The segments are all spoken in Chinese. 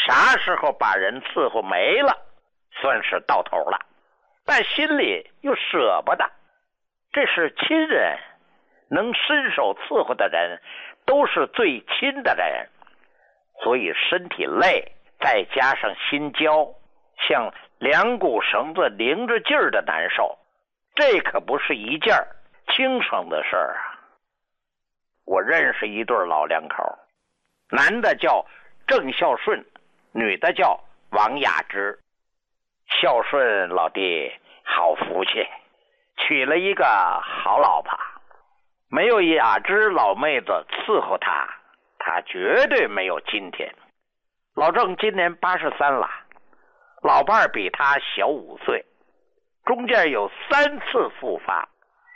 啥时候把人伺候没了，算是到头了，但心里又舍不得。这是亲人，能伸手伺候的人都是最亲的人，所以身体累，再加上心焦，像两股绳子拧着劲儿的难受，这可不是一件轻省的事儿啊。我认识一对老两口，男的叫郑孝顺，女的叫王雅芝。孝顺老弟好福气，娶了一个好老婆，没有雅芝老妹子伺候他，他绝对没有今天。老郑今年83了，老伴儿比他小5岁，中间有3次复发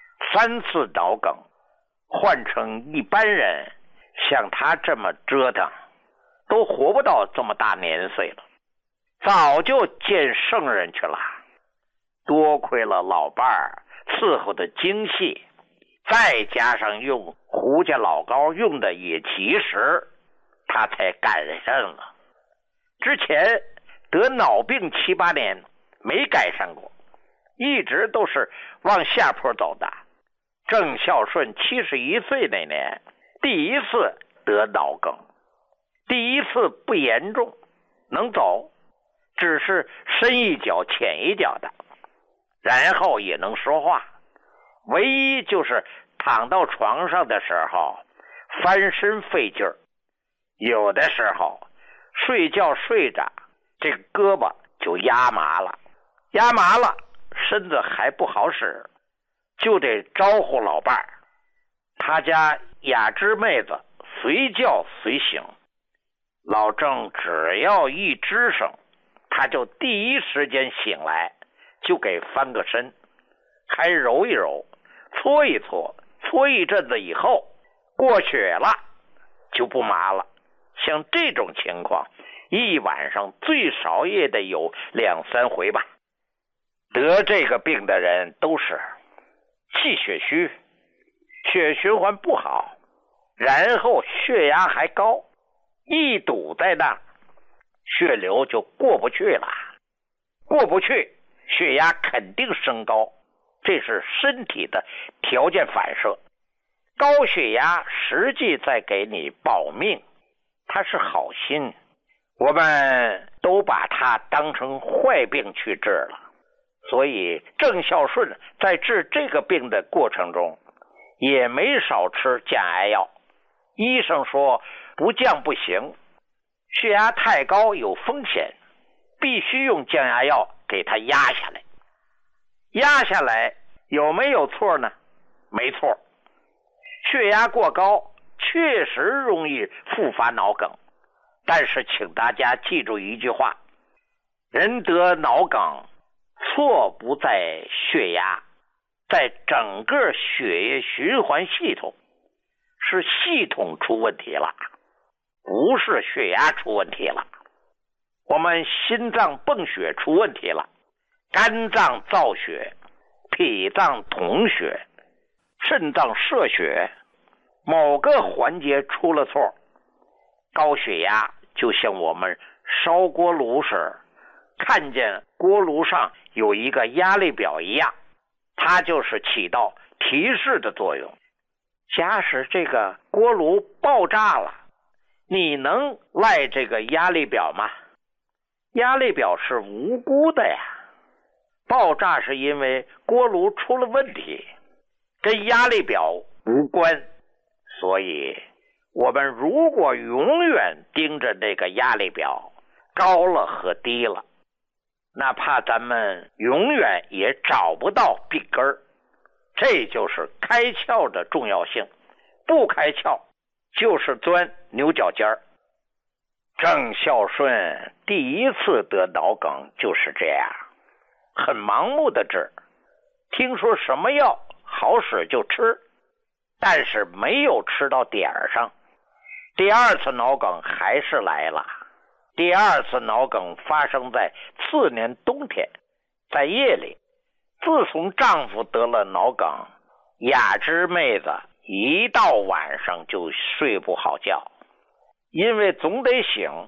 ，3次脑梗，换成一般人像他这么折腾都活不到这么大年岁了，早就见圣人去了。多亏了老伴儿伺候的精细，再加上用胡家老高用的也及时，他才改善了。之前得脑病7、8年没改善过，一直都是往下坡走的。郑孝顺71岁那年第一次得脑梗，第一次不严重，能走，只是深一脚浅一脚的，然后也能说话，唯一就是躺到床上的时候翻身费劲儿，有的时候睡觉睡着这个胳膊就压麻了，身子还不好使，就得招呼老伴儿。他家雅芝妹子随叫随醒，老郑只要一吱声，他就第一时间醒来，就给翻个身，还揉一揉，搓一搓，搓一阵子以后过血了就不麻了。像这种情况一晚上最少也得有2、3回吧。得这个病的人都是气血虚，血循环不好，然后血压还高，一堵在那，血流就过不去了，过不去，血压肯定升高，这是身体的条件反射。高血压实际在给你保命，它是好心，我们都把它当成坏病去治了。所以郑孝顺在治这个病的过程中也没少吃降压药，医生说不降不行，血压太高有风险，必须用降压药给它压下来。压下来有没有错呢？没错，血压过高确实容易复发脑梗，但是请大家记住一句话，人得脑梗错不在血压，在整个血液循环系统，是系统出问题了，不是血压出问题了。我们心脏泵血出问题了，肝脏造血，脾脏统血，肾脏摄血，某个环节出了错，高血压就像我们烧锅炉时看见锅炉上有一个压力表一样，它就是起到提示的作用。假使这个锅炉爆炸了，你能赖这个压力表吗？压力表是无辜的呀，爆炸是因为锅炉出了问题，跟压力表无关。所以我们如果永远盯着这个压力表高了和低了，哪怕咱们永远也找不到病根儿。这就是开窍的重要性，不开窍就是钻牛角尖儿。郑孝顺第一次得脑梗就是这样，很盲目的治，听说什么药好使就吃，但是没有吃到点儿上。第二次脑梗还是来了，第二次脑梗发生在次年冬天，在夜里。自从丈夫得了脑梗，雅芝妹子一到晚上就睡不好觉，因为总得醒，